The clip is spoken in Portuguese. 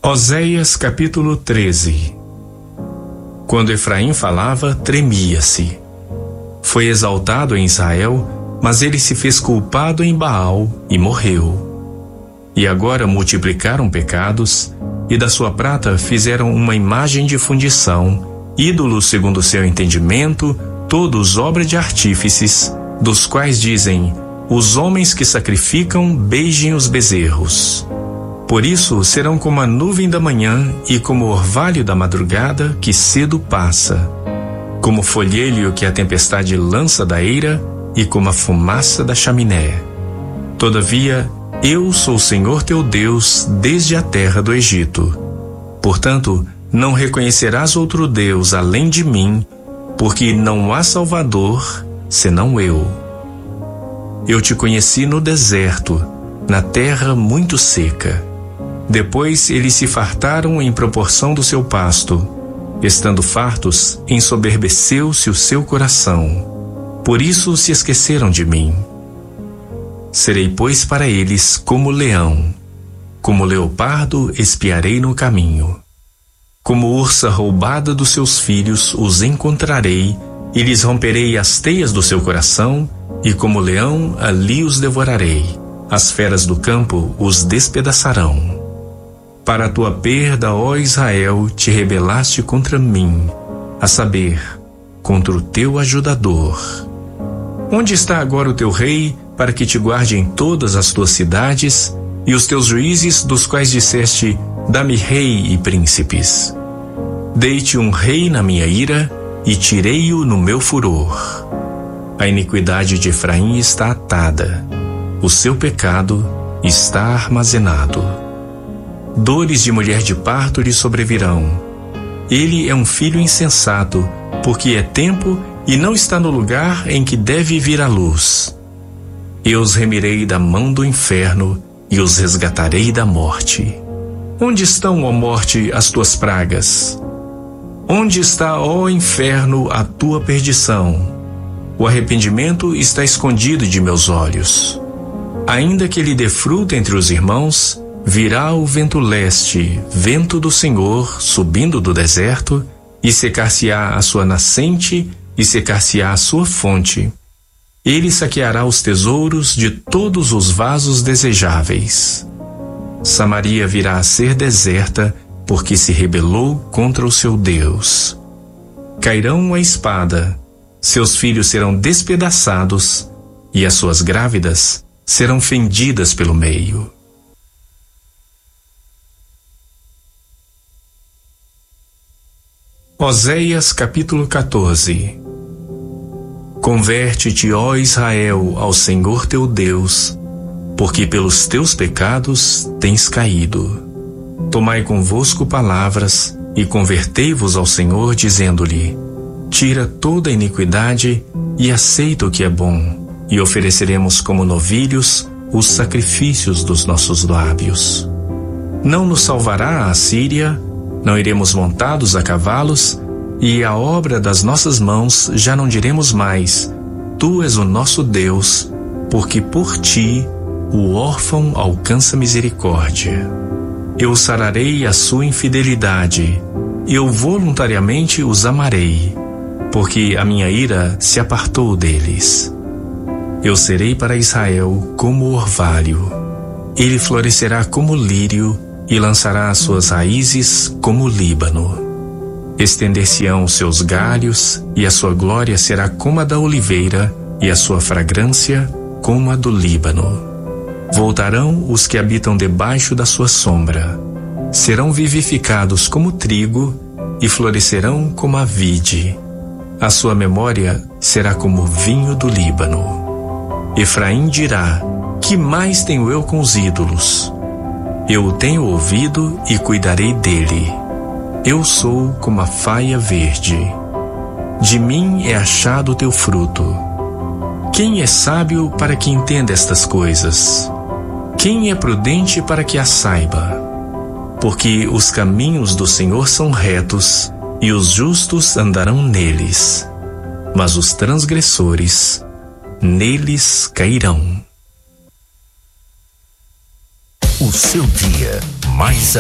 Oséias capítulo 13. Quando Efraim falava, tremia-se. Foi exaltado em Israel, mas ele se fez culpado em Baal e morreu. E agora multiplicaram pecados, e da sua prata fizeram uma imagem de fundição, ídolos segundo seu entendimento, todos obra de artífices, dos quais dizem: os homens que sacrificam beijem os bezerros. Por isso serão como a nuvem da manhã e como o orvalho da madrugada que cedo passa, como o folhelho que a tempestade lança da eira e como a fumaça da chaminé. Todavia, eu sou o Senhor teu Deus desde a terra do Egito. Portanto, não reconhecerás outro Deus além de mim, porque não há Salvador senão eu. Eu te conheci no deserto, na terra muito seca. Depois eles se fartaram em proporção do seu pasto. Estando fartos, ensoberbeceu-se o seu coração. Por isso se esqueceram de mim. Serei, pois, para eles como leão. Como leopardo espiarei no caminho. Como ursa roubada dos seus filhos os encontrarei, e lhes romperei as teias do seu coração, e como leão ali os devorarei. As feras do campo os despedaçarão. Para a tua perda, ó Israel, te rebelaste contra mim, a saber, contra o teu ajudador. Onde está agora o teu rei, para que te guarde em todas as tuas cidades, e os teus juízes, dos quais disseste: dá-me rei e príncipes? Dei-te um rei na minha ira, e tirei-o no meu furor. A iniquidade de Efraim está atada, o seu pecado está armazenado. Dores de mulher de parto lhe sobrevirão. Ele é um filho insensato, porque é tempo e não está no lugar em que deve vir a luz. Eu os remirei da mão do inferno e os resgatarei da morte. Onde estão, ó morte, as tuas pragas? Onde está, ó inferno, a tua perdição? O arrependimento está escondido de meus olhos. Ainda que ele dê fruto entre os irmãos, virá o vento leste, vento do Senhor, subindo do deserto, e secar-se-á a sua nascente, e secar-se-á a sua fonte. Ele saqueará os tesouros de todos os vasos desejáveis. Samaria virá a ser deserta, porque se rebelou contra o seu Deus. Cairão a espada, seus filhos serão despedaçados, e as suas grávidas serão fendidas pelo meio. Oséias capítulo 14. Converte-te, ó Israel, ao Senhor teu Deus, porque pelos teus pecados tens caído. Tomai convosco palavras e convertei-vos ao Senhor, dizendo-lhe: tira toda a iniquidade e aceita o que é bom, e ofereceremos como novilhos os sacrifícios dos nossos lábios. Não nos salvará a Assíria, não iremos montados a cavalos, e a obra das nossas mãos já não diremos mais: tu és o nosso Deus, porque por ti o órfão alcança misericórdia. Eu sararei a sua infidelidade, eu voluntariamente os amarei, porque a minha ira se apartou deles. Eu serei para Israel como orvalho, ele florescerá como lírio e lançará as suas raízes como o Líbano. Estender-se-ão os seus galhos, e a sua glória será como a da oliveira, e a sua fragrância como a do Líbano. Voltarão os que habitam debaixo da sua sombra. Serão vivificados como trigo, e florescerão como a vide. A sua memória será como o vinho do Líbano. Efraim dirá: que mais tenho eu com os ídolos? Eu o tenho ouvido e cuidarei dele. Eu sou como a faia verde. De mim é achado o teu fruto. Quem é sábio para que entenda estas coisas? Quem é prudente para que as saiba? Porque os caminhos do Senhor são retos, e os justos andarão neles, mas os transgressores neles cairão. O seu dia mais